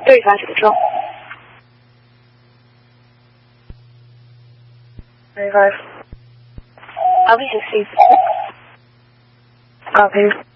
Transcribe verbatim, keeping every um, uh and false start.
thirty-five to control. thirty-five. I'll be sixty. Copy.